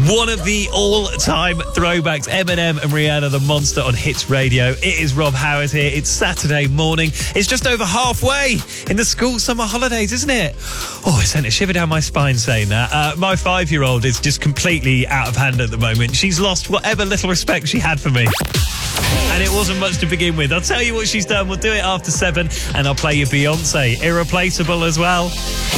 One of the all-time throwbacks, Eminem and Rihanna, The Monster on Hits Radio. It is Rob Howard here. It's Saturday morning. It's just over halfway in the school summer holidays, isn't it? Oh, it sent a shiver down my spine saying that. My 5-year-old is just completely out of hand at the moment. She's lost whatever little respect she had for me. And it wasn't much to begin with. I'll tell you what she's done. We'll do it after 7, and I'll play you Beyonce, Irreplaceable as well.